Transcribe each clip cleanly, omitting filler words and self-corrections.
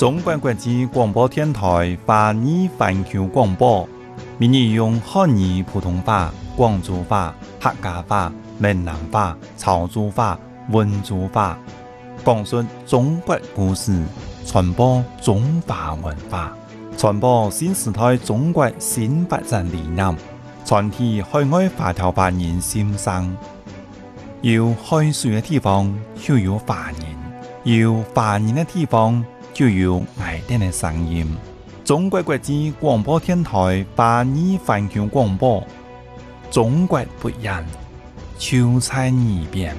中国国际广播电台华语环球广播，每日用汉语普通话、广州话、客家话、闽南话、潮州话、温州话，讲述中国故事，传播中华文化，传播新时代中国新发展理念，传递海外华侨华人心声。有海水的地方就有华人，有华人的地方就有爱人的声音。中国国际广播电台华语环球广播，中国不一样，就在耳边。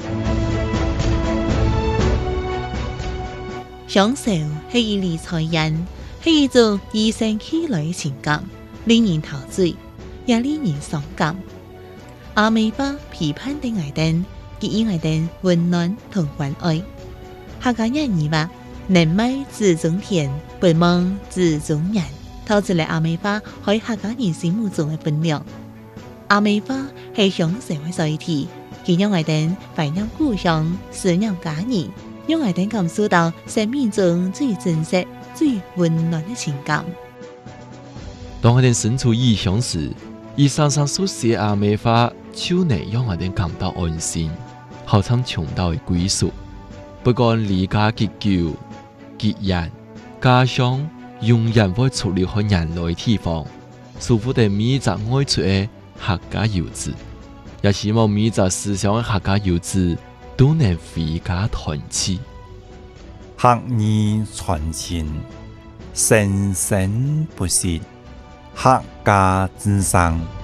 享受是一理财人，是一种与生俱來嘅情感，令人陶醉，也令人傷感。阿美巴批判的愛人，給予愛人溫暖同關愛。客家人語話：人美自中田，不忘自中人，透出嚟阿美巴喺客家人心目中嘅分量。阿美巴係享受嘅載體，佢讓愛人懷念故鄉，思念家人。讓我哋感受到生命中最真實、最溫暖的情感。 當我哋身處異鄉時，以常常所寫阿美話，就能讓我哋感到安心，好像尋到嘅歸屬。不管離家結久、結人，家鄉永遠會出了去人類地方，舒服地每隻愛出嘅客家遊子，也希望每隻思鄉嘅客家遊子都能回家團聚， 客語傳情，生生不息，客家之聲。